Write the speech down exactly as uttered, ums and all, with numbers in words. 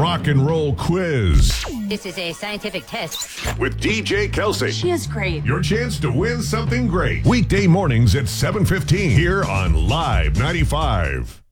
rock and roll quiz. This is a scientific test. With D J Kelsey. She is great. Your chance to win something great. Weekday mornings at seven fifteen here on Live ninety-five.